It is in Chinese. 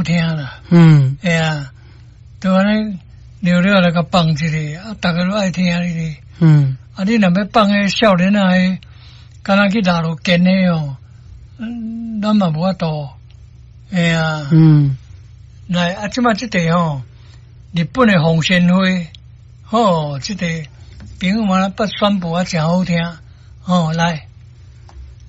好听啦。哎呀，都安尼聊聊来个放一个，啊，大家都爱听你。啊，你若要放个少年啊，敢若去大陆见的哦，咱嘛无法度。哎呀，来啊，即马即个吼，日本的红仙花，吼，即个朋友们捌宣布啊，真好听。哦，来。